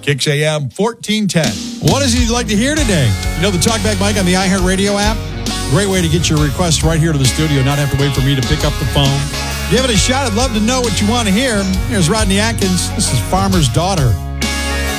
Kicks AM 1410. What does he like to hear today? You know the TalkBack mic on the iHeartRadio app? Great way to get your requests right here to the studio, not have to wait for me to pick up the phone. Give it a shot. I'd love to know what you want to hear. Here's Rodney Atkins. This is Farmer's Daughter.